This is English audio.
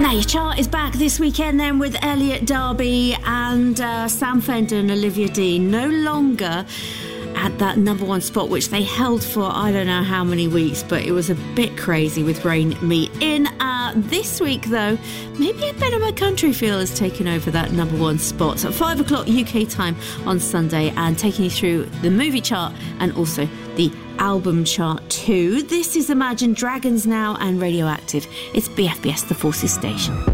Now your chart is back this weekend then with Elliot Darby and Sam Fender and Olivia Dean no longer at that number one spot, which they held for I don't know how many weeks, but it was a bit crazy with Rain Me In. This week though, maybe a bit of a country feel has taken over that number one spot at 5 o'clock UK time on Sunday, and taking you through the movie chart and also the album chart too. This is Imagine Dragons now and Radioactive. It's BFBS, the Forces station.